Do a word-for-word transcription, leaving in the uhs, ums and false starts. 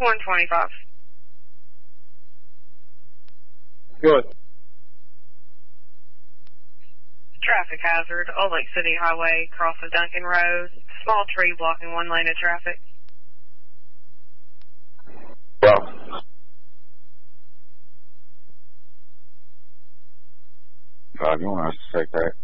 one twenty-five. Good. Traffic hazard, Old Lake City Highway, cross of Duncan Road. Small tree blocking one lane of traffic. Well. Uh, you want us to take that?